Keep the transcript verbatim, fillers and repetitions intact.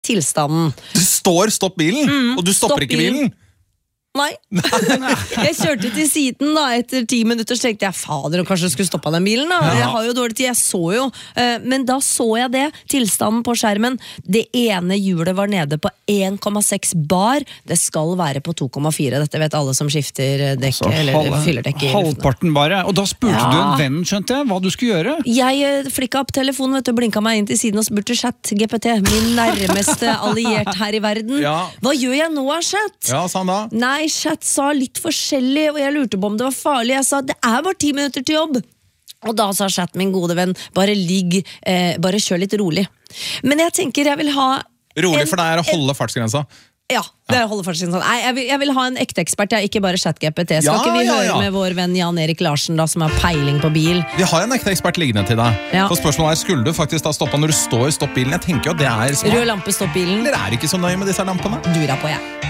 tilstanden. Du står stopp bilen, mm, og du stopper stopp ikke bilen. Nei. Jeg kjørte til siden da, etter ti minutter, så tenkte jeg, fader, og kanskje jeg skulle stoppe den bilen da. Ja. Jeg har jo dårlig tid, jeg så jo. Uh, men da så jeg det, tilstanden på skjermen. Det ene hjulet var nede på en komma seks bar. Det skal være på to komma fire. Dette vet alle som skifter dekk, altså, eller halve, fyller dekk i halvparten bare. Og da spurte ja. du en venn, skjønte jeg, hva du skulle gjøre? Jeg uh, flikket opp telefonen, vet du, blinket meg inn til siden og spurte Chat G P T, min nærmeste alliert her i verden. Ja. Hva gjør jeg nå, Chat? Ja, sa han da. Nei, Chat sa litt forskjellig, og jeg lurte på om det var farlig. Jeg sa, det er bare ti minutter til jobb. Og da sa Chat, min gode venn, bare ligg, eh, bare kjør litt rolig. Men jeg tenker jeg vil ha... Rolig, en, for det er å holde fartsgrensa. Ja, det er å holde fartsgrensa. Nei, jeg vil, jeg vil ha en ekte ekspert, jeg, ikke bare Chat G P T. Skal ja, ikke vi ja, høre ja. med vår venn Jan Erik Larsen, da, som har peiling på bil? Vi har en ekte ekspert liggende til deg. Ja. For spørsmålet er, skulle du faktisk da stoppe når du står i stoppbilen? Jeg tenker jo at det er smart. Rød lampe, stopp bilen. Eller er det ikke så nøye med disse lampene? Dura på, ja.